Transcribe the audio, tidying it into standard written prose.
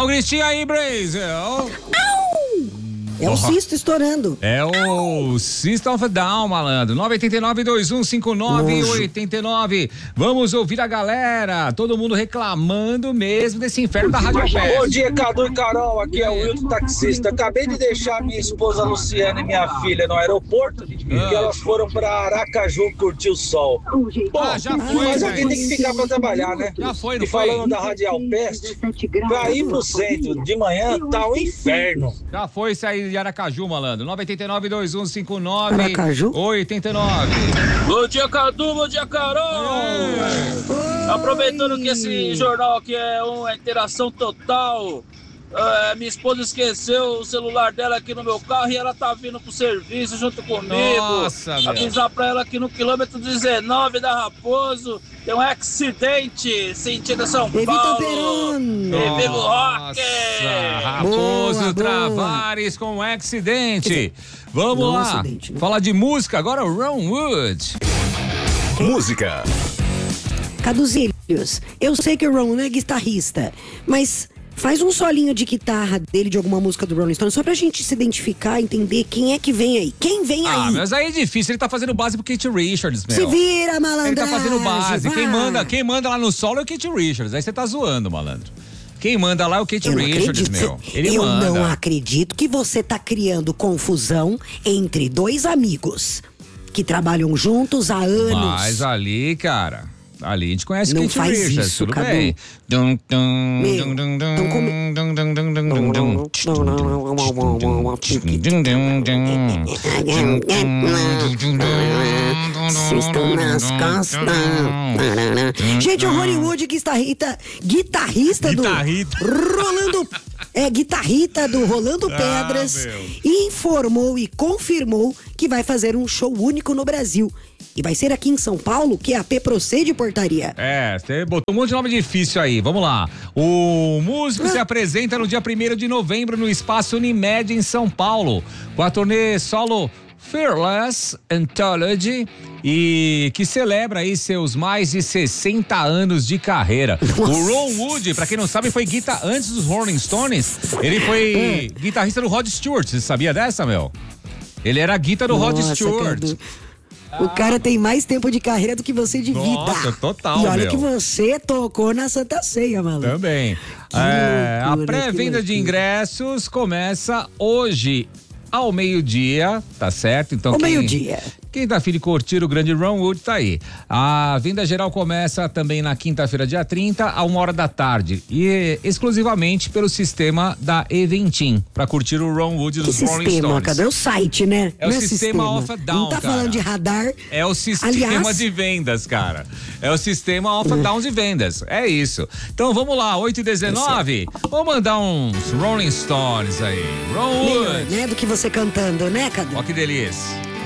gritinho aí, Brasil. É o cisto estourando. É o System of a Down, malandro. 989-2159-89. Vamos ouvir a galera. Todo mundo reclamando mesmo desse inferno da Rádio Pé. Bom dia, Cadu e Carol. Aqui é o Wilton Taxista. Acabei de deixar minha esposa Luciana e minha filha no aeroporto e elas foram pra Aracaju curtir o sol. Bom, já foi, mas velho. alguém tem que ficar pra trabalhar, né? Já foi, não E falando foi? da Radial Peste, pra ir pro centro de manhã tá um inferno. Já foi sair de Aracaju, malandro. 989-2159-89. Aracaju? Bom dia, Cadu, bom dia, Carol! Aproveitando que esse jornal aqui é uma interação total, minha esposa esqueceu o celular dela aqui no meu carro e ela tá vindo pro serviço junto comigo. Nossa, meu. Avisar pra ela que no quilômetro 19 da Raposo tem um acidente sentido São Evita Paulo. Perón. Viva o rock! Raposo Boa, Travares com um acidente. Vamos Não, lá. acidente, né? Falar de música agora, o Ron Wood. Música. Caduzilhos, eu sei que o Ron é guitarrista, mas faz um solinho de guitarra dele de alguma música do Rolling Stone, só pra gente se identificar, entender quem é que vem aí. Quem vem aí? Ah, mas aí é difícil, ele tá fazendo base pro Keith Richards, meu. Se vira, malandro. Ele tá fazendo base. Quem manda lá no solo é o Keith Richards. Aí você tá zoando, malandro. Quem manda lá é o Keith Eu não Richards, acredito. meu. Ele eu manda. não acredito que você tá criando confusão entre dois amigos que trabalham juntos há anos. Mas ali, cara, ali a gente conhece o Não Keith faz Richards, isso, tudo Cadu. bem. Dum, dum, Meu, dum, dum, dum, tão come- dum, dum, dum, dum, dum, dum. Cisto nas costas. Gente, o Hollywood, guitarrista do Guitarrista. Rolando. É, guitarrista do Rolando Pedras, informou e confirmou que vai fazer um show único no Brasil. E vai ser aqui em São Paulo, que a P procede portaria. É, você botou um monte de nome difícil aí. Vamos lá. O músico se apresenta no dia 1º de novembro no Espaço Unimed em São Paulo, com a turnê solo Fearless Anthology, e que celebra aí seus mais de 60 anos de carreira. O Ron Wood, pra quem não sabe, foi antes dos Rolling Stones, ele foi guitarrista do Rod Stewart. Você sabia dessa, meu? Ele era guitarra do Rod Nossa, Stewart. Cadu. O cara tem mais tempo de carreira do que você de vida. Nossa, total, E olha meu. que você tocou na Santa Ceia, maluco. Também. A loucura, pré-venda que de loucura. ingressos começa hoje ao meio-dia, tá certo? Então Ao meio-dia. Quem tá afim de curtir o grande Ron Wood tá aí. A venda geral começa também na quinta-feira, dia 30, a 1h da tarde. E exclusivamente pelo sistema da Eventim, pra curtir o Ron Wood dos Que Rolling sistema, Stones. cadê o site, né? É o Não sistema off a down, Não tá cara. falando de radar. É o sistema Aliás- de vendas, cara. É o sistema off and downs de vendas. É isso. Então vamos lá, 8h19. Vamos mandar uns Rolling Stones aí. Ron Melhor, Wood. né? Do que você cantando, né, Cadu? Ó que delícia.